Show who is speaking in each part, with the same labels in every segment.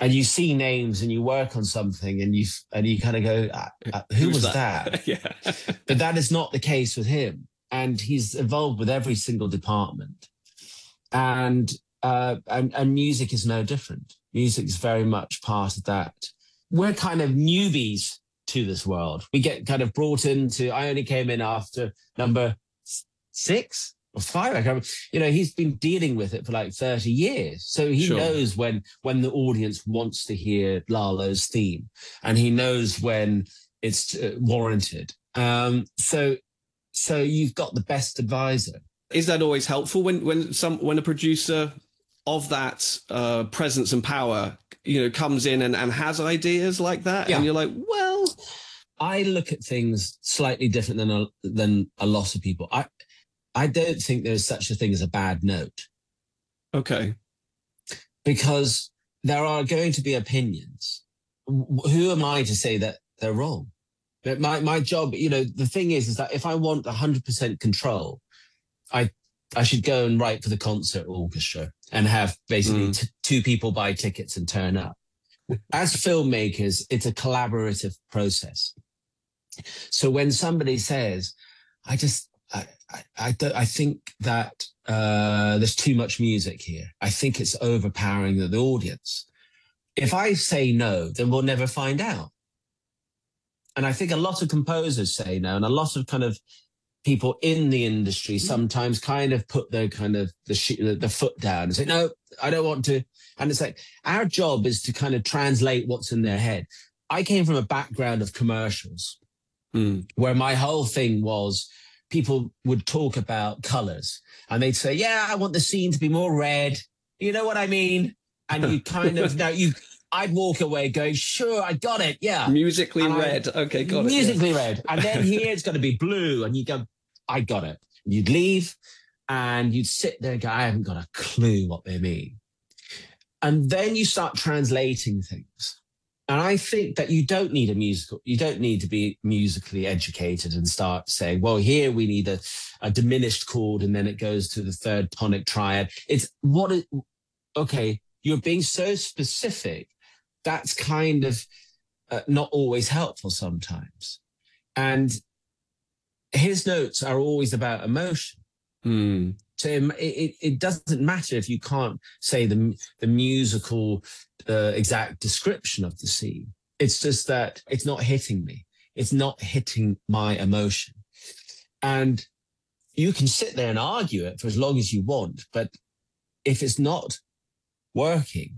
Speaker 1: and you see names and you work on something and you kind of go, who was that?
Speaker 2: Yeah.
Speaker 1: But that is not the case with him. And he's involved with every single department. And music is no different. Music is very much part of that. We're kind of newbies to this world. We get kind of brought into, I only came in after number 6 or 5. I can't remember. You know, he's been dealing with it for like 30 years. So he knows when the audience wants to hear Lalo's theme, and he knows when it's warranted. So you've got the best advisor.
Speaker 2: Is that always helpful when a producer of that presence and power, you know, comes in and has ideas like that?
Speaker 1: Yeah.
Speaker 2: And you're like, well,
Speaker 1: I look at things slightly different than a lot of people. I don't think there's such a thing as a bad note.
Speaker 2: Okay.
Speaker 1: Because there are going to be opinions. Who am I to say that they're wrong? But my job, you know, the thing is that if I want 100% control, I should go and write for the concert orchestra and have basically 2 people buy tickets and turn up. As filmmakers, it's a collaborative process. So when somebody says, I think that there's too much music here, I think it's overpowering the audience. If I say no, then we'll never find out. And I think a lot of composers say no, and a lot of kind of people in the industry sometimes kind of put their kind of the foot down and say, no, I don't want to. And it's like, our job is to kind of translate what's in their head. I came from a background of commercials where my whole thing was people would talk about colors and they'd say, yeah, I want the scene to be more red. You know what I mean? And you kind of, I'd walk away going, sure, I got it. Yeah.
Speaker 2: Musically red. Okay, got it.
Speaker 1: Musically red. And then here it's going to be blue. And you go, I got it. And you'd leave and you'd sit there and go, I haven't got a clue what they mean. And then you start translating things. And I think that you don't need to be musically educated and start saying, well, here we need a diminished chord and then it goes to the third tonic triad. Okay, you're being so specific. That's kind of not always helpful sometimes. And his notes are always about emotion. So it doesn't matter if you can't say the musical exact description of the scene. It's just that it's not hitting me. It's not hitting my emotion. And you can sit there and argue it for as long as you want, but if it's not working,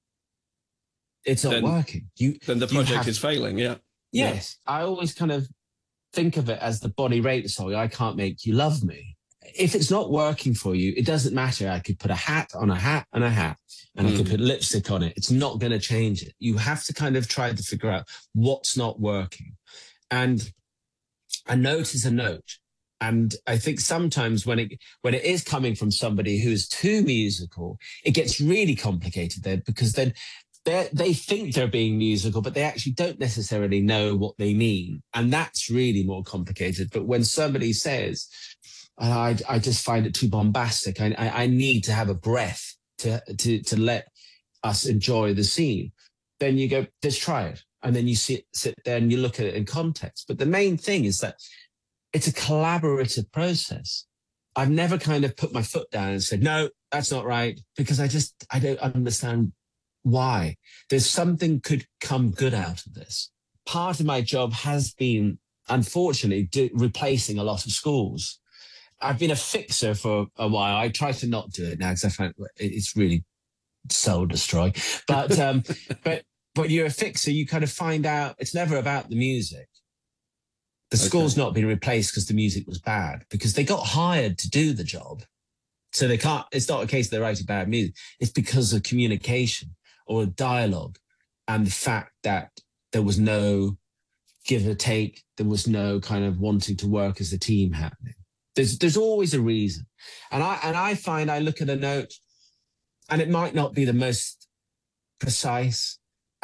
Speaker 1: it's not working.
Speaker 2: Then the project is failing, yeah.
Speaker 1: Yes. Yeah. I always kind of think of it as the Bonnie Raitt song, I Can't Make You Love Me. If it's not working for you, it doesn't matter. I could put a hat on a hat and a hat, and I could put lipstick on it. It's not going to change it. You have to kind of try to figure out what's not working. And a note is a note. And I think sometimes when it is coming from somebody who is too musical, it gets really complicated then, because then they think they're being musical, but they actually don't necessarily know what they mean. And that's really more complicated. But when somebody says, I just find it too bombastic, I need to have a breath to let us enjoy the scene, then you go, let's try it. And then you sit there and you look at it in context. But the main thing is that it's a collaborative process. I've never kind of put my foot down and said, no, that's not right, because I don't understand why. There's something could come good out of this. Part of my job has been, unfortunately, replacing a lot of schools. I've been a fixer for a while. I try to not do it now because I find it's really soul destroying. But when you're a fixer, you kind of find out it's never about the music. The school's not been replaced because the music was bad, because they got hired to do the job. So they can't, it's not a case they're writing bad music. It's because of communication or dialogue and the fact that there was no give or take. There was no kind of wanting to work as a team happening. There's always a reason. And I find I look at a note and it might not be the most precise,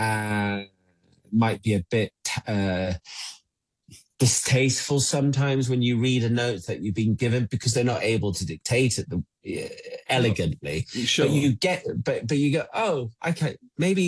Speaker 1: might be a bit distasteful sometimes when you read a note that you've been given, because they're not able to dictate it elegantly.
Speaker 2: Sure.
Speaker 1: But you go, oh, okay, maybe